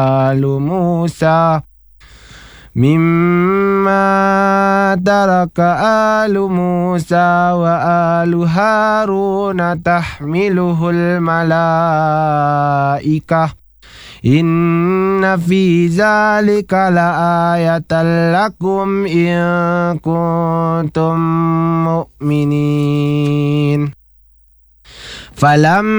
آل موسى ترك آل موسى وآل هارون تحمله الملائكة إن في ذلك لآية لكم إن كنتم مؤمنين. فلما